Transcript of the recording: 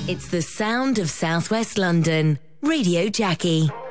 It's the sound of Southwest London. Radio Jackie.